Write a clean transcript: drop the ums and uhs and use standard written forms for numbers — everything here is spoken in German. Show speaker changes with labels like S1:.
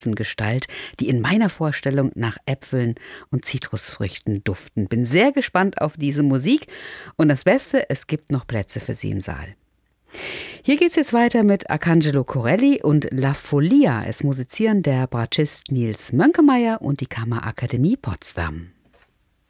S1: Gestalt, die in meiner Vorstellung nach Äpfeln und Zitrusfrüchten duften. Bin sehr gespannt auf diese Musik und das Beste, es gibt noch Plätze für Sie im Saal. Hier geht's jetzt weiter mit Arcangelo Corelli und La Folia. Es musizieren der Bratschist Nils Mönkemeyer und die Kammerakademie Potsdam.